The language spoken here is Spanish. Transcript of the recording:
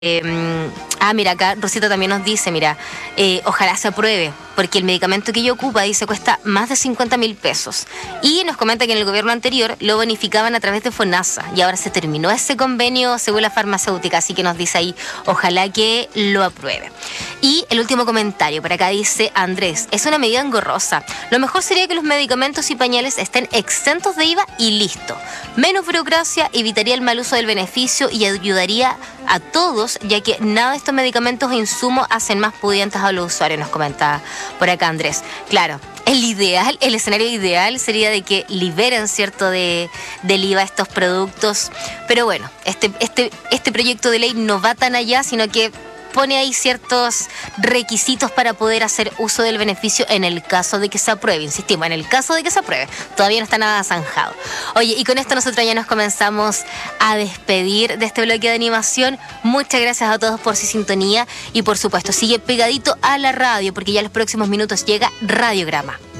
Mira, acá Rosita también nos dice, mira, ojalá se apruebe, porque el medicamento que ella ocupa, dice, cuesta más de 50.000 pesos. Y nos comenta que en el gobierno anterior lo bonificaban a través de FONASA, y ahora se terminó ese convenio según la farmacéutica, así que nos dice ahí, ojalá que lo apruebe. Y el último comentario, por acá dice Andrés, es una medida engorrosa. Lo mejor sería que los medicamentos y pañales estén exentos de IVA y listo. Menos burocracia, evitaría el mal uso del beneficio y ayudaría a todos, ya que nada de estos medicamentos e insumos hacen más pudientes a los usuarios, nos comentaba por acá Andrés. Claro, el escenario ideal sería de que liberen, ¿cierto?, del IVA estos productos, pero bueno, este proyecto de ley no va tan allá, sino que pone ahí ciertos requisitos para poder hacer uso del beneficio en el caso de que se apruebe. Insistimos, en el caso de que se apruebe. Todavía no está nada zanjado. Oye, y con esto nosotros ya nos comenzamos a despedir de este bloque de animación. Muchas gracias a todos por su sintonía y por supuesto, sigue pegadito a la radio porque ya en los próximos minutos llega Radiograma.